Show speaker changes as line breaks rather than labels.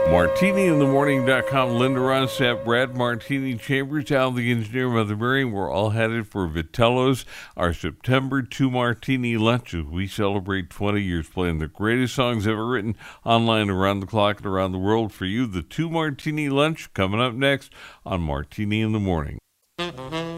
MartiniInTheMorning.com, Linda Ronstadt, Brad Martini, Chambers, Al the Engineer, Mother Mary. We're all headed for Vitello's, our September 2 Martini lunches. We celebrate 20 years playing the greatest songs ever written online around the clock and around the world for you. The 2 Martini lunch coming up next on Martini in the Morning.